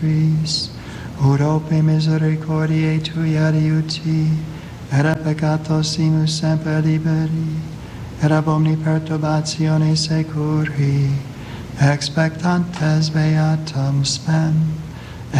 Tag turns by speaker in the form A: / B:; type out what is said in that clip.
A: peccatrix, ora pro misericordiae Tui adiuti, et a peccatos simus semper liberi, et ab omni perturbatione securi, expectantes beatum spem.